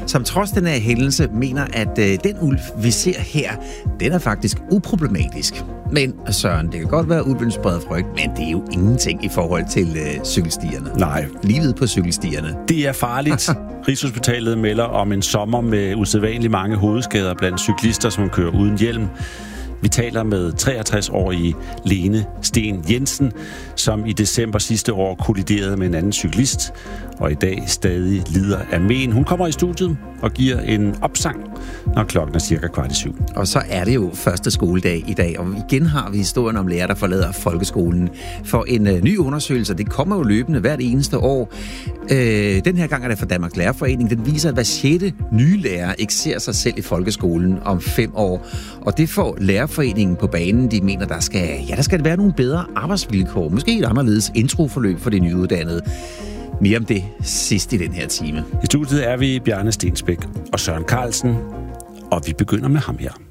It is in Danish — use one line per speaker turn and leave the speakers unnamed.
som trods den her hændelse mener, at den ulv, vi ser her, den er faktisk uproblematisk. Men Søren, det kan godt være, at ulven spreder frygt, men det er jo ingenting i forhold til cykelstierne.
Nej.
Livet på cykelstierne.
Det er farligt. Rigshospitalet melder om en sommer med usædvanligt mange hovedskader blandt cyklister, som kører uden hjelm. Vi taler med 63-årige Lene Sten Jensen, som i december sidste år kolliderede med en anden cyklist, og i dag stadig lider af men. Hun kommer i studiet og giver en opsang, når klokken er cirka 6:15.
Og så er det jo første skoledag i dag, og igen har vi historien om lærere, der forlader folkeskolen. For en ny undersøgelse, det kommer jo løbende hvert eneste år. Den her gang er det fra Danmarks Lærerforening. Den viser, at hver 6. nye lærer ikke ser sig selv i folkeskolen om 5 år. Og det får Lærerforeningen på banen. De mener, der skal være nogle bedre arbejdsvilkår. Måske et anderledes introforløb for de nyuddannede. Mere om det sidst i den her time.
I studiet er vi Bjarne Stensbæk og Søren Carlsen, og vi begynder med ham her.